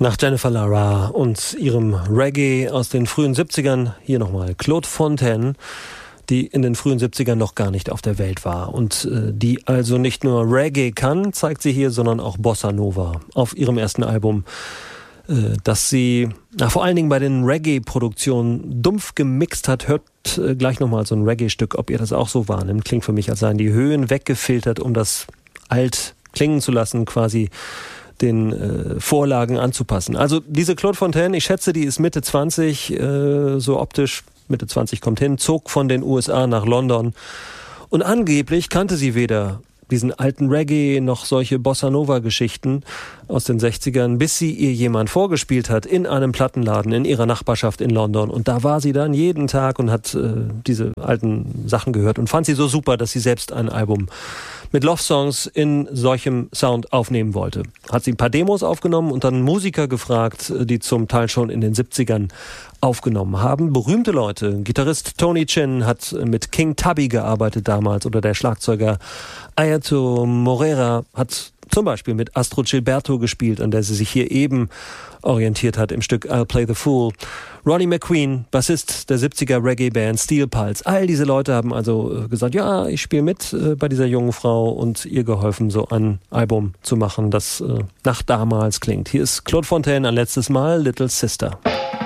Nach Jennifer Lara und ihrem Reggae aus den frühen 70ern, hier nochmal Claude Fontaine, die in den frühen 70ern noch gar nicht auf der Welt war und die also nicht nur Reggae kann, zeigt sie hier, sondern auch Bossa Nova auf ihrem ersten Album, das sie vor allen Dingen bei den Reggae-Produktionen dumpf gemixt hat. Hört gleich nochmal so ein Reggae-Stück, ob ihr das auch so wahrnimmt. Klingt für mich, als seien die Höhen weggefiltert, um das alt klingen zu lassen, quasi den Vorlagen anzupassen. Also diese Claude Fontaine, ich schätze, die ist Mitte 20, so optisch, Mitte 20 kommt hin, zog von den USA nach London und angeblich kannte sie weder diesen alten Reggae noch solche Bossa-Nova-Geschichten aus den 60ern, bis sie ihr jemand vorgespielt hat in einem Plattenladen in ihrer Nachbarschaft in London. Und da war sie dann jeden Tag und hat diese alten Sachen gehört und fand sie so super, dass sie selbst ein Album mit Love-Songs in solchem Sound aufnehmen wollte. Hat sie ein paar Demos aufgenommen und dann Musiker gefragt, die zum Teil schon in den 70ern aufgenommen haben. Berühmte Leute. Gitarrist Tony Chin hat mit King Tubby gearbeitet damals oder der Schlagzeuger Ayato Moreira hat zum Beispiel mit Astrud Gilberto gespielt, an der sie sich hier eben orientiert hat im Stück I'll Play the Fool. Ronnie McQueen, Bassist der 70er Reggae-Band Steel Pulse. All diese Leute haben also gesagt, ja, ich spiele mit bei dieser jungen Frau und ihr geholfen, so ein Album zu machen, das nach damals klingt. Hier ist Claude Fontaine ein letztes Mal, Little Sister.